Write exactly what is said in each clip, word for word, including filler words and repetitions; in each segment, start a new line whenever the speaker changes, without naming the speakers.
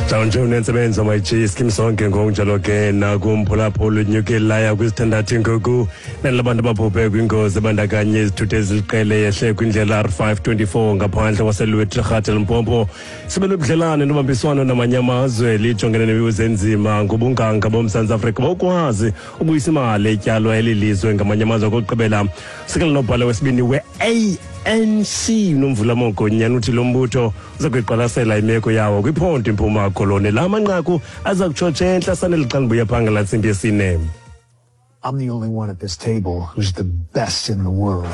Downtown nentsebenzo mayijis kimsonke ngonjalo ke nakumphulaphula unyukelayo kwisithandathu ngoku nalabantu ababhubhe kwingozi bandakanye izithuthi eziliqele yehle kwindlela R five twenty-four ngaphandle waselwethu Rhatel Mpompo sibe nobudlelane nobambiswano namanye amazwe lijongene nemibuzo enzima ngobunganga boMzantsi Afrika bokwazi ubuyisa imali etyalwa elilizwe ngamanye amazwe okugqibela sikele nobhala wesibini we-A N C nomvula mongonyana uthi lo mbutho uza kuyiqwalasela imeko yawo kwiphondo impuma koloni la manqaku aza kutshotsha entlasane liqanbuya phangela ntsimbi yesine.
I'm the only one at this table who's the best in the world.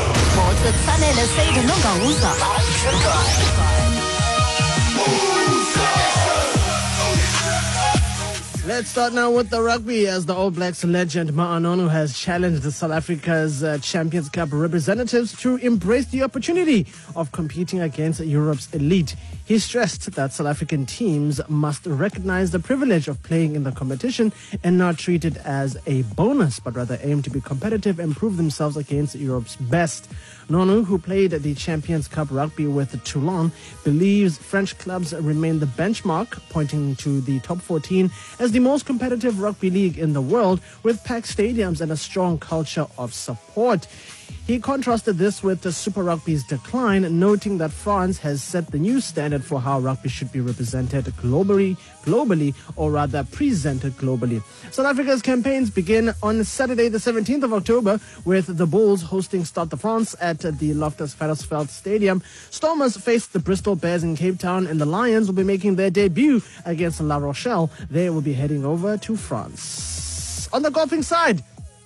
Let's start now with the rugby, as the All Blacks legend Ma'anonu has challenged South Africa's uh, Champions Cup representatives to embrace the opportunity of competing against Europe's elite. He stressed that South African teams must recognize the privilege of playing in the competition and not treat it as a bonus, but rather aim to be competitive and prove themselves against Europe's best. Nonu, who played the Champions Cup rugby with Toulon, believes French clubs remain the benchmark, pointing to the top fourteen as the most competitive rugby league in the world, with packed stadiums and a strong culture of support. He contrasted this with the Super Rugby's decline, noting that France has set the new standard for how rugby should be represented globally, globally, or rather presented globally. South Africa's campaigns begin on Saturday, the seventeenth of October, with the Bulls hosting Stade de France at the Loftus Versfeld Stadium. Stormers face the Bristol Bears in Cape Town, and the Lions will be making their debut against La Rochelle. They will be heading over to France. On the golfing side,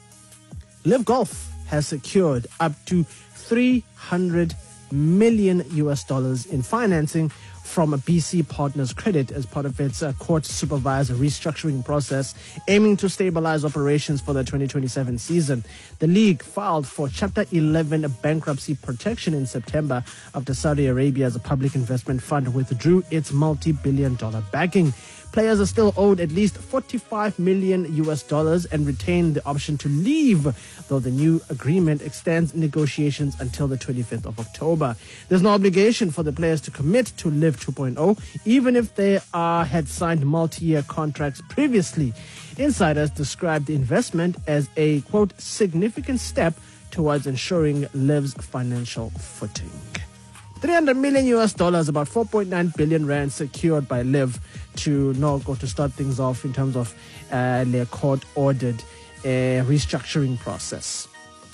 Live Golf has secured up to three hundred million U S dollars in financing from a B C Partners Credit as part of its uh, court-supervised restructuring process, aiming to stabilize operations for the twenty twenty-seven season. The league filed for Chapter eleven bankruptcy protection in September after Saudi Arabia's public investment fund withdrew its multi-billion dollar backing. Players are still owed at least forty-five million U S dollars and retain the option to leave, though the new agreement extends negotiations until the twenty-fifth of October. There's no obligation for the players to commit to Live two point oh, even if they are, had signed multi-year contracts previously. Insiders described the investment as a, quote, significant step towards ensuring Live's financial footing. three hundred million U S dollars, about four point nine billion rand secured by Live to not go to start things off in terms of uh, their court-ordered uh, restructuring process.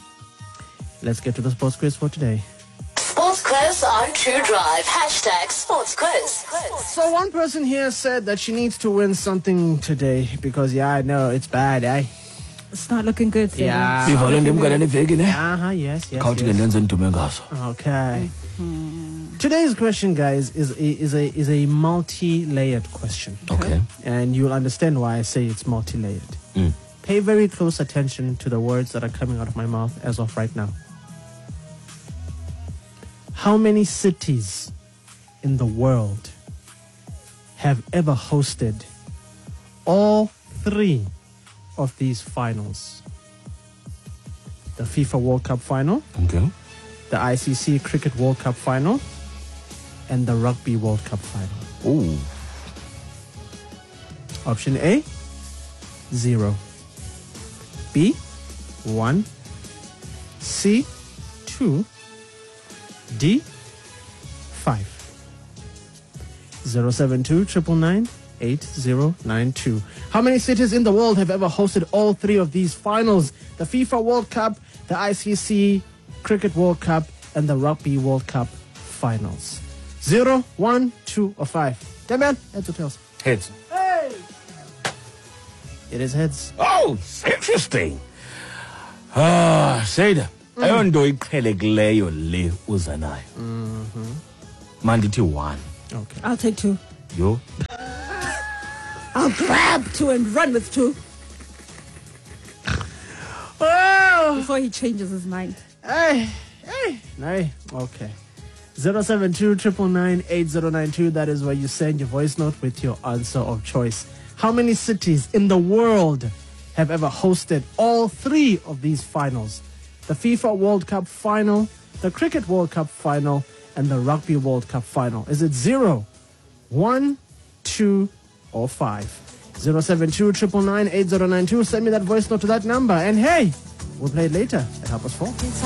Let's get to the sports quiz for today.
Sports quiz on True Drive. Hashtag sports quiz.
So one person here said that she needs to win something today because, yeah, I know, it's bad, eh?
It's not looking good. So
yeah. Uh-huh, yes, yes, yes. Okay. Mm-hmm. Today's question, guys, is a, is a is a multi-layered question.
Okay.
And you'll understand why I say it's multi-layered.
Mm.
Pay very close attention to the words that are coming out of my mouth as of right now. How many cities in the world have ever hosted all three of these finals? The FIFA World Cup final.
Okay.
The I C C Cricket World Cup final, and the Rugby World Cup final.
Ooh.
Option A, zero. B, one. C, two. D, five. zero seven two, nine nine nine, eight zero nine two. How many cities in the world have ever hosted all three of these finals? The FIFA World Cup, the I C C Cricket World Cup, and the Rugby World Cup finals. Zero, one, two, or five. Damian, heads or tails?
Heads.
Hey! It is heads.
Oh, interesting. Ah, Seda. Ayonto iqhelekileyo le uzanayo.
Mhm.
Mandithi one.
Okay.
I'll take two.
Yo.
I'll grab two and run with two.
Oh!
Before he changes his mind.
Hey, hey, hey. Okay. zero seven two, nine nine nine, eight zero nine two. That is where you send your voice note with your answer of choice. How many cities in the world have ever hosted all three of these finals? The FIFA World Cup final, the Cricket World Cup final, and the Rugby World Cup final. Is it zero, one, two, or five. zero seven two, nine nine nine, eight zero nine two. Send me that voice note to that number. And hey, we'll play it later at half past four.